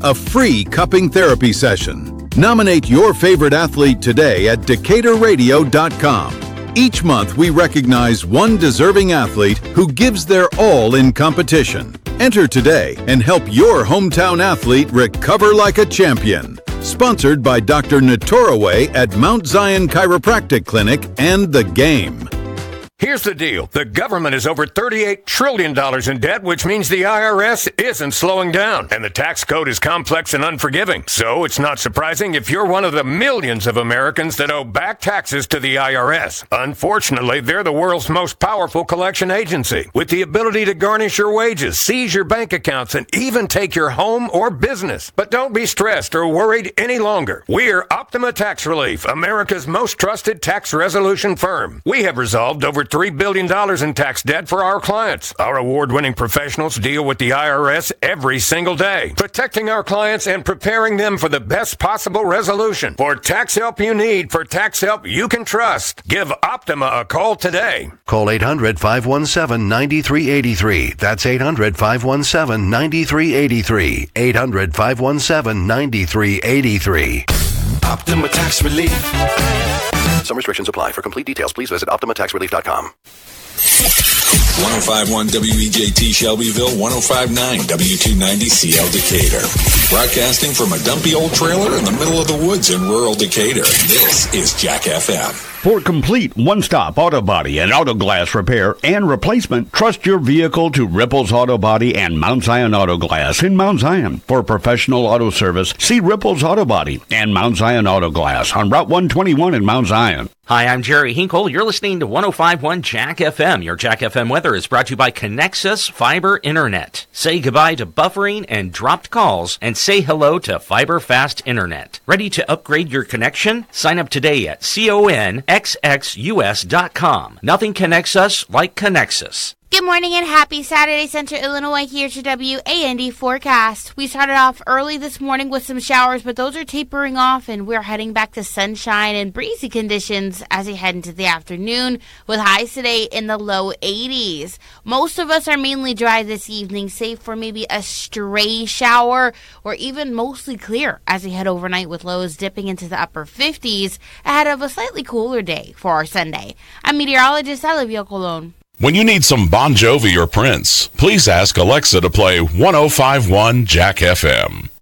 a free cupping therapy session. Nominate your favorite athlete today at DecaturRadio.com. Each month, we recognize one deserving athlete who gives their all in competition. Enter today and help your hometown athlete recover like a champion. Sponsored by Dr. Natoraway at Mount Zion Chiropractic Clinic and The Game. Here's the deal. The government is over $38 trillion in debt, which means the IRS isn't slowing down. And the tax code is complex and unforgiving. So it's not surprising if you're one of the millions of Americans that owe back taxes to the IRS. Unfortunately, they're the world's most powerful collection agency, with the ability to garnish your wages, seize your bank accounts, and even take your home or business. But don't be stressed or worried any longer. We're Optima Tax Relief, America's most trusted tax resolution firm. We have resolved over $3 billion in tax debt for our clients. Our award-winning professionals deal with the IRS every single day, protecting our clients and preparing them for the best possible resolution. For tax help you need, for tax help you can trust, give Optima a call today. Call 800-517-9383. That's 800-517-9383. 800-517-9383. Optima Tax Relief. Some restrictions apply. For complete details, please visit OptimaTaxRelief.com. 105.1 WEJT Shelbyville, 105.9 W290CL Decatur. Broadcasting from a dumpy old trailer in the middle of the woods in rural Decatur. This is Jack FM. For complete one-stop auto body and auto glass repair and replacement, trust your vehicle to Ripples Auto Body and Mount Zion Auto Glass in Mount Zion. For professional auto service, see Ripples Auto Body and Mount Zion Auto Glass on Route 121 in Mount Zion. Hi, I'm Jerry Hinkle. You're listening to 105.1 Jack FM. Your Jack FM weather is brought to you by Connexus Fiber Internet. Say goodbye to buffering and dropped calls and say hello to Fiber Fast Internet. Ready to upgrade your connection? Sign up today at conxus.com. Nothing connects us like Connexus. Good morning and happy Saturday, Central Illinois. Here's your WAND forecast. We started off early this morning with some showers, but those are tapering off, and we're heading back to sunshine and breezy conditions as we head into the afternoon, with highs today in the low 80s. Most of us are mainly dry this evening, save for maybe a stray shower, or even mostly clear as we head overnight, with lows dipping into the upper 50s ahead of a slightly cooler day for our Sunday. I'm meteorologist Olivia Colon. When you need some Bon Jovi or Prince, please ask Alexa to play 105.1 Jack FM.